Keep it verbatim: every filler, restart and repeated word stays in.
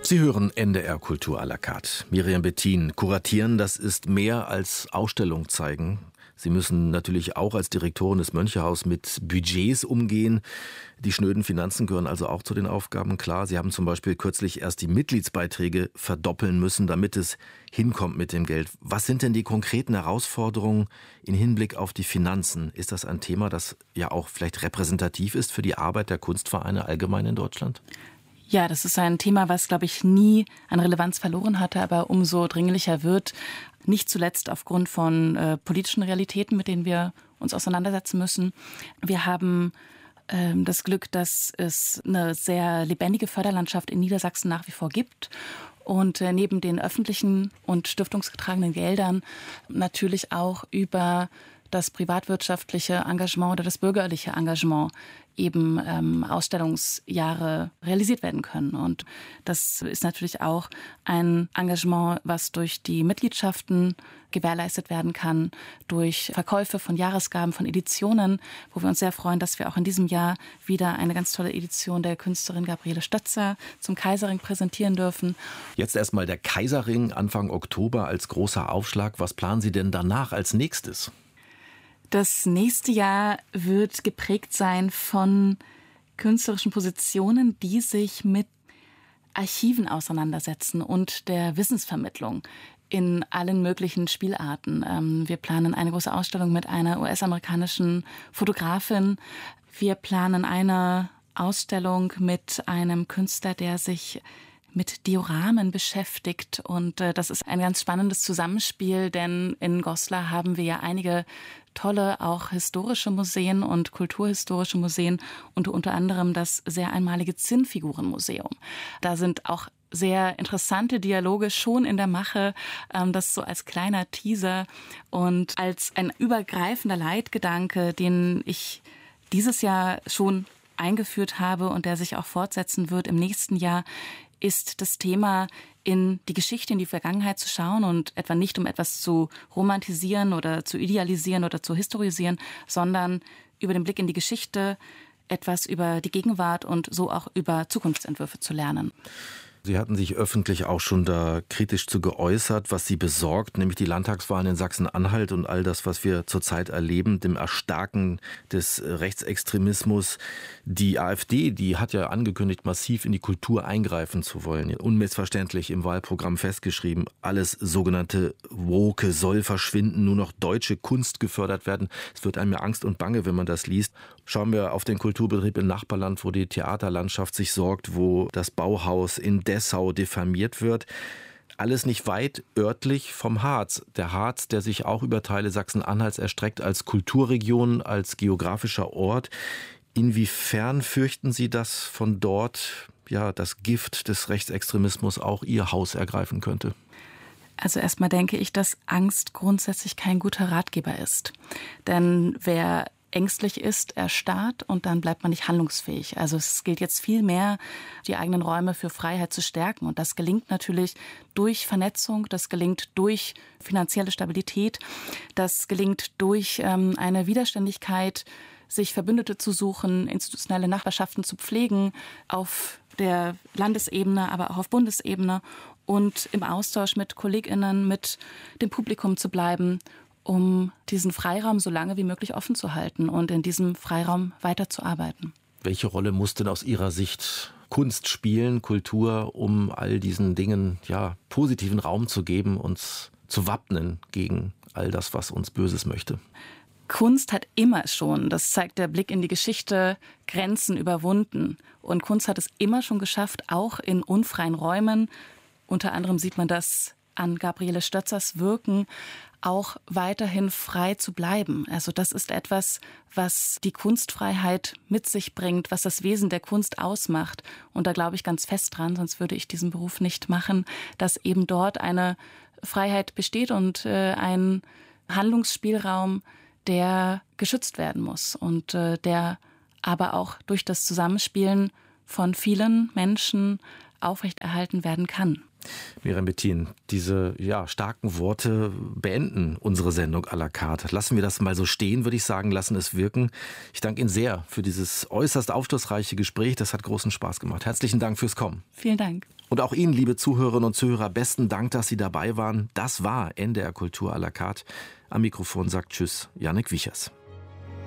Sie hören N D R Kultur à la carte. Miriam Bettin, kuratieren, das ist mehr als Ausstellung zeigen. Sie müssen natürlich auch als Direktorin des Mönchehaus mit Budgets umgehen. Die schnöden Finanzen gehören also auch zu den Aufgaben. Klar, Sie haben zum Beispiel kürzlich erst die Mitgliedsbeiträge verdoppeln müssen, damit es hinkommt mit dem Geld. Was sind denn die konkreten Herausforderungen im Hinblick auf die Finanzen? Ist das ein Thema, das ja auch vielleicht repräsentativ ist für die Arbeit der Kunstvereine allgemein in Deutschland? Ja, das ist ein Thema, was, glaube ich, nie an Relevanz verloren hatte, aber umso dringlicher wird, nicht zuletzt aufgrund von äh, politischen Realitäten, mit denen wir uns auseinandersetzen müssen. Wir haben äh, das Glück, dass es eine sehr lebendige Förderlandschaft in Niedersachsen nach wie vor gibt. Und äh, neben den öffentlichen und stiftungsgetragenen Geldern natürlich auch über das privatwirtschaftliche Engagement oder das bürgerliche Engagement eben ähm, Ausstellungsjahre realisiert werden können. Und das ist natürlich auch ein Engagement, was durch die Mitgliedschaften gewährleistet werden kann, durch Verkäufe von Jahresgaben, von Editionen, wo wir uns sehr freuen, dass wir auch in diesem Jahr wieder eine ganz tolle Edition der Künstlerin Gabriele Stötzer zum Kaiserring präsentieren dürfen. Jetzt erstmal der Kaiserring Anfang Oktober als großer Aufschlag. Was planen Sie denn danach als nächstes? Das nächste Jahr wird geprägt sein von künstlerischen Positionen, die sich mit Archiven auseinandersetzen und der Wissensvermittlung in allen möglichen Spielarten. Wir planen eine große Ausstellung mit einer U S-amerikanischen Fotografin. Wir planen eine Ausstellung mit einem Künstler, der sich mit Dioramen beschäftigt. Und äh, das ist ein ganz spannendes Zusammenspiel, denn in Goslar haben wir ja einige tolle, auch historische Museen und kulturhistorische Museen und unter anderem das sehr einmalige Zinnfigurenmuseum. Da sind auch sehr interessante Dialoge schon in der Mache, ähm, das so als kleiner Teaser und als ein übergreifender Leitgedanke, den ich dieses Jahr schon eingeführt habe und der sich auch fortsetzen wird im nächsten Jahr, ist das Thema, in die Geschichte, in die Vergangenheit zu schauen und etwa nicht, um etwas zu romantisieren oder zu idealisieren oder zu historisieren, sondern über den Blick in die Geschichte etwas über die Gegenwart und so auch über Zukunftsentwürfe zu lernen. Sie hatten sich öffentlich auch schon da kritisch zu geäußert, was Sie besorgt, nämlich die Landtagswahlen in Sachsen-Anhalt und all das, was wir zurzeit erleben, dem Erstarken des Rechtsextremismus. Die AfD, die hat ja angekündigt, massiv in die Kultur eingreifen zu wollen. Unmissverständlich im Wahlprogramm festgeschrieben, alles sogenannte Woke soll verschwinden, nur noch deutsche Kunst gefördert werden. Es wird einem ja Angst und Bange, wenn man das liest. Schauen wir auf den Kulturbetrieb im Nachbarland, wo die Theaterlandschaft sich sorgt, wo das Bauhaus in Dessau diffamiert wird. Alles nicht weit örtlich vom Harz. Der Harz, der sich auch über Teile Sachsen-Anhalts erstreckt als Kulturregion, als geografischer Ort. Inwiefern fürchten Sie, dass von dort ja das Gift des Rechtsextremismus auch Ihr Haus ergreifen könnte? Also erstmal denke ich, dass Angst grundsätzlich kein guter Ratgeber ist. Denn wer ängstlich ist, erstarrt und dann bleibt man nicht handlungsfähig. Also es gilt jetzt viel mehr, die eigenen Räume für Freiheit zu stärken. Und das gelingt natürlich durch Vernetzung, das gelingt durch finanzielle Stabilität, das gelingt durch ähm, eine Widerständigkeit, sich Verbündete zu suchen, institutionelle Nachbarschaften zu pflegen, auf der Landesebene, aber auch auf Bundesebene und im Austausch mit KollegInnen, mit dem Publikum zu bleiben, um diesen Freiraum so lange wie möglich offen zu halten und in diesem Freiraum weiterzuarbeiten. Welche Rolle muss denn aus Ihrer Sicht Kunst spielen, Kultur, um all diesen Dingen ja positiven Raum zu geben, uns zu wappnen gegen all das, was uns Böses möchte? Kunst hat immer schon, das zeigt der Blick in die Geschichte, Grenzen überwunden. Und Kunst hat es immer schon geschafft, auch in unfreien Räumen, unter anderem sieht man das an Gabriele Stötzers Wirken, auch weiterhin frei zu bleiben. Also das ist etwas, was die Kunstfreiheit mit sich bringt, was das Wesen der Kunst ausmacht. Und da glaube ich ganz fest dran, sonst würde ich diesen Beruf nicht machen, dass eben dort eine Freiheit besteht und äh, ein Handlungsspielraum, der geschützt werden muss und äh, der aber auch durch das Zusammenspielen von vielen Menschen aufrechterhalten werden kann. Miriam Bettin, diese ja, starken Worte beenden unsere Sendung à la carte. Lassen wir das mal so stehen, würde ich sagen, lassen es wirken. Ich danke Ihnen sehr für dieses äußerst aufschlussreiche Gespräch. Das hat großen Spaß gemacht. Herzlichen Dank fürs Kommen. Vielen Dank. Und auch Ihnen, liebe Zuhörerinnen und Zuhörer, besten Dank, dass Sie dabei waren. Das war N D R Kultur à la carte. Am Mikrofon sagt Tschüss, Jannik Wiechers.